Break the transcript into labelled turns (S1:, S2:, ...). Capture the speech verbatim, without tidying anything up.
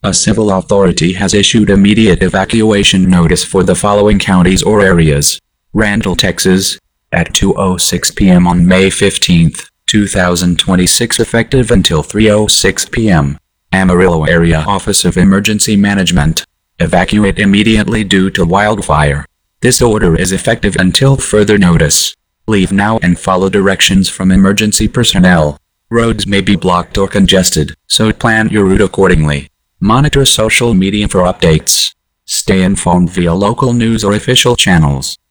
S1: A civil authority has issued immediate evacuation notice for the following counties or areas. Randall, Texas, at two oh six p m on May fifteenth, two thousand twenty-six, effective until three oh six p m Amarillo Area Office of Emergency Management. Evacuate immediately due to wildfire. This order is effective until further notice. Leave now and follow directions from emergency personnel. Roads may be blocked or congested, so plan your route accordingly. Monitor social media for updates. Stay informed via local news or official channels.